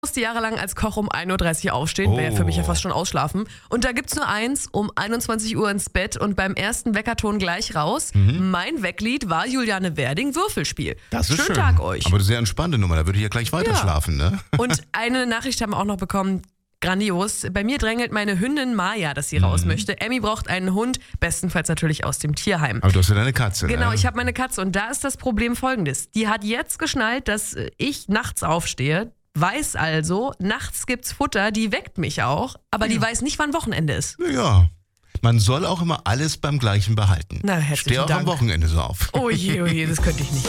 musste jahrelang als Koch um 1.30 Uhr aufstehen, wäre für mich ja fast schon ausschlafen. Und da gibt's nur eins, um 21 Uhr ins Bett und beim ersten Weckerton gleich raus. Mein Wecklied war Juliane Werding, Würfelspiel. Das ist schön. Schönen Tag euch. Aber eine sehr entspannte Nummer, da würde ich ja gleich weiter schlafen, ne? Und eine Nachricht haben wir auch noch bekommen, grandios. Bei mir drängelt meine Hündin Maya, dass sie raus möchte. Emmy braucht einen Hund, bestenfalls natürlich aus dem Tierheim. Aber du hast ja deine Katze, Genau, ne? ich habe meine Katze und da ist das Problem folgendes. Die hat jetzt geschnallt, dass ich nachts aufstehe, weiß also, nachts gibt's Futter, die weckt mich auch, aber die weiß nicht, wann Wochenende ist. Ja. Man soll auch immer alles beim Gleichen behalten. Na, herzlichen Steh auch Dank. am Wochenende so auf. Oh je, das könnte ich nicht.